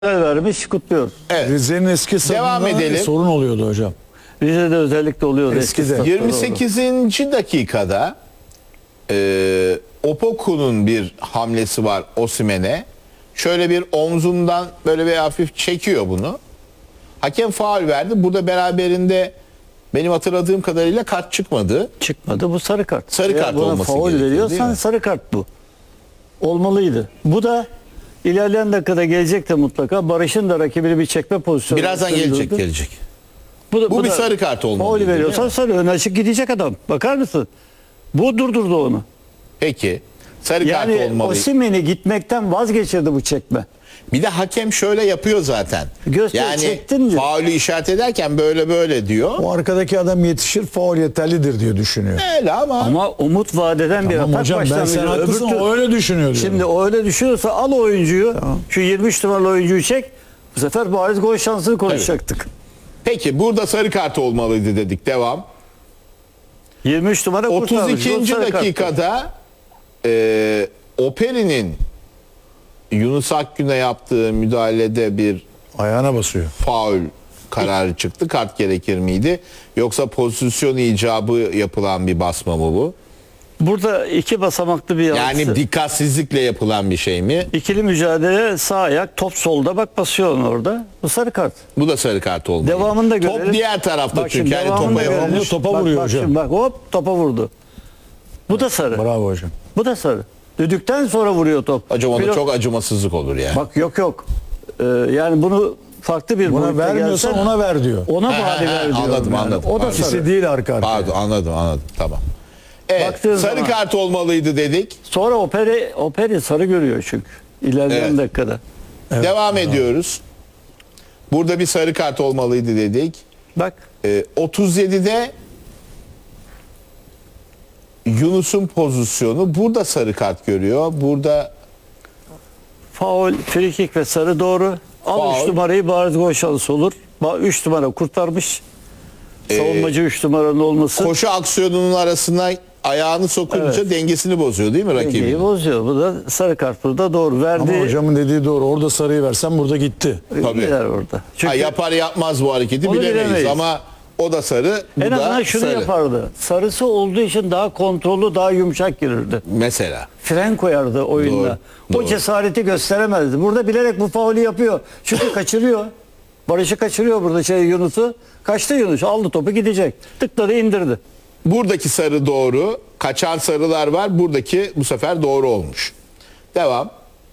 vermiş, kutluyoruz. Evet. Rize'nin eski Devam savunma edelim. sorun oluyordu hocam. Rize'de özellikle oluyor. Eskide. 28. dakikada Opoku'nun bir hamlesi var Osimhen'e. Şöyle bir omzundan böyle bir hafif çekiyor bunu. Hakem faul verdi. Burada beraberinde benim hatırladığım kadarıyla kart çıkmadı. Çıkmadı. Bu sarı kart. Sarı Eğer kart buna olması faul gerekiyor, değil veriyorsan mi? sarı kart bu. Olmalıydı. Bu da ilerleyen dakikada gelecek de mutlaka. Barış'ın da rakibini bir çekme pozisyonu. Birazdan gelecek. Bu bir da sarı kart olmalıydı, faul değil mi? veriyorsan sarı. Ön açık gidecek adam. Bakar mısın? Bu durdurdu onu. Peki. Sarı kart Yani olmalıydı. Osimhen'i gitmekten vazgeçirdi bu çekme. Bir de hakem şöyle yapıyor zaten. Göster, çektin diyor. faulü işaret ederken böyle diyor. O arkadaki adam yetişir, faul yeterlidir diye düşünüyor. Öyle ama. Ama umut vadeden bir Tamam atak hocam, ben başlangıcı. sen haklısın, Öbür tür- o öyle düşünüyor diyorum. Şimdi o öyle düşünüyorsa al oyuncuyu. Şu 23 numaralı oyuncuyu çek. Bu sefer bariz gol şansını konuşacaktık. Peki burada sarı kart olmalıydı dedik. Devam. 23 numara kurtarmış. 32. Gol sarı kartı. dakikada Operi'nin Yunus Akgün'e yaptığı müdahalede bir Ayağına basıyor. faul kararı çıktı. Kart gerekir miydi? Yoksa pozisyon icabı yapılan bir basma mı bu? Burada iki basamaklı bir Yani yanlısı. dikkatsizlikle yapılan bir şey mi? İkili mücadele sağ ayak top solda bak basıyor onu orada. Bu sarı kart. Bu da sarı kart olmalı. Devamını da görelim. Top diğer tarafta Bak şimdi çünkü yani devamını topa da görelim. yapılmış. Topa Bak, vuruyor bak hocam. şimdi bak hop topa vurdu. Bu da sarı. Bravo hocam. Bu da sarı. Düdükten sonra vuruyor top. Hocam onda Pilot- çok acımasızlık olur ya. Bak yok. Yani bunu farklı bir Buna boyutta vermiyorsan gelsen, ona ver diyor. ona bari ver diyorum. anladım, yani. anladım. O da Pardon. sarı. İkisi değil arka arkaya. Pardon anladım tamam. Evet Baktığın sarı zaman- kart olmalıydı dedik. Sonra Operi sarı görüyor çünkü. İlerleyen Evet. dakikada. Devam ediyoruz. Burada bir sarı kart olmalıydı dedik. Bak 37'de Yunus'un pozisyonu burada sarı kart görüyor. Burada faul, frikik ve sarı doğru. Al 3 Faul. numarayı bariz gol şansı olur. 3 numara kurtarmış. Savunmacı 3 numaranın olması. koşu aksiyonunun arasına ayağını sokunca dengesini bozuyor değil mi dengeyi rakibin? bozuyor. Bu da sarı kart burada doğru. Verdi. Ama hocamın dediği doğru. Orada sarıyı versen burada gitti. Tabii. Gider orada. Çünkü Yapar yapmaz bu hareketi Onu bilemeyiz. bilemeyiz. Ama o da sarı, bu en da azından şunu sarı. yapardı. Sarısı olduğu için daha kontrollü, daha yumuşak girirdi. Mesela. Fren koyardı oyunda. Doğru, O doğru. cesareti gösteremezdi. Burada bilerek bu faulü yapıyor. Çünkü kaçırıyor. Barış'ı kaçırıyor burada Yunus'u. Kaçtı Yunus. Aldı topu gidecek. Tıkladı indirdi. Buradaki sarı doğru. Kaçan sarılar var. Buradaki bu sefer doğru olmuş. Devam.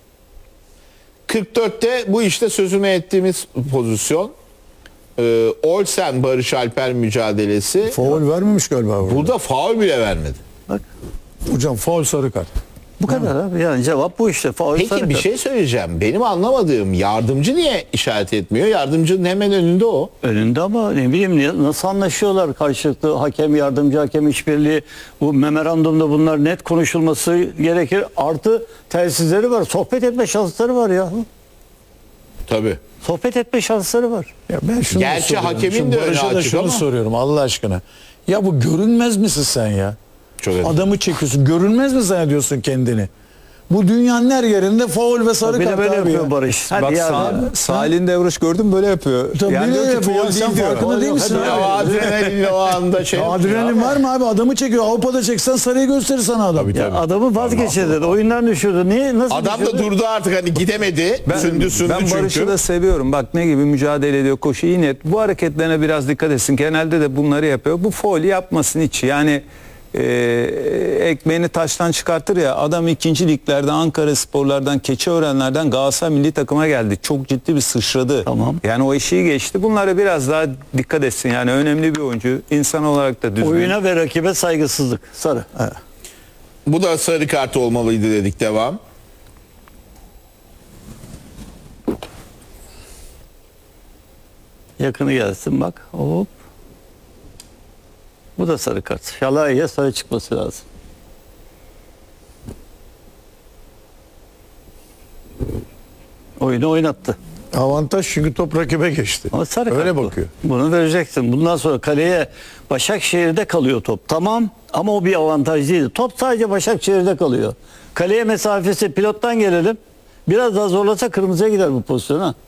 44'te bu işte sözünü ettiğimiz pozisyon. Olsen Barış Alper mücadelesi. Faul vermemiş galiba burada. Burada faul bile vermedi. Bak Hocam faul sarı kart. bu kadar abi. Yani cevap bu işte. Faul sarı Peki bir kart. şey söyleyeceğim. Benim anlamadığım yardımcı niye işaret etmiyor? Yardımcının hemen önünde o. Önünde ama ne bileyim nasıl anlaşıyorlar karşılıklı hakem yardımcı hakem işbirliği, bu memorandumda bunlar net konuşulması gerekir. Artı telsizleri var. Sohbet etme şansları var ya. Tabii. Sohbet etme şansları var. Ya ben şunu Gerçi soruyorum. hakemin Şimdi de önü Barış'a da açık şunu ama. soruyorum Allah aşkına. Ya bu görünmez misin sen ya? Çok önemli. Adamı çekiyorsun. Görünmez mi zannediyorsun kendini? Bu dünyanın her yerinde faul ve sarı Bir de kart böyle abi yapıyor ya. Barış. Hadi Bak ya. Salih'in Devruş gördüm böyle yapıyor. Tabii yani bile diyor ki yapıyor. faul Sen değil diyor. farkında değil misin Ya abi? adrenalin o anda şey. Adrenalin var mı abi? Adamı çekiyor. Avrupa'da çeksen sarıyı gösterir sana adam. Ya adamı vazgeçirdi. Oyundan düşürdü. Niye? Nasıl Adam da düşürdü? durdu artık hani gidemedi. Sündü Ben Barış'ı çünkü. da seviyorum. Bak ne gibi mücadele ediyor, koşu iyi net. Bu hareketlerine biraz dikkat etsin. Genelde de bunları yapıyor. Bu faul yapmasın hiç. Yani ekmeğini taştan çıkartır ya. Adam ikinci liglerde Ankara Sporlardan, Keçiörenlerden Galatasaray milli takıma geldi. Çok ciddi bir sıçradı. Tamam. Yani o eşiği geçti. Bunlara biraz daha dikkat etsin. Yani önemli bir oyuncu. İnsan olarak da düzgün. Oyuna ve rakibe saygısızlık. Sarı. Bu da sarı kart olmalıydı dedik. Devam. Yakını gelsin bak. Hop. Bu da sarı kart. Şalay'a sarı çıkması lazım. Oyunu oynattı. Avantaj çünkü top rakibe geçti. Ama sarı Öyle kart bu. bakıyor. Bunu vereceksin. Bundan sonra kaleye Başakşehir'de kalıyor top. Tamam ama o bir avantaj değil. Top sadece Başakşehir'de kalıyor. Kaleye mesafesi pilottan gelelim. Biraz daha zorlasa kırmızıya gider bu pozisyona.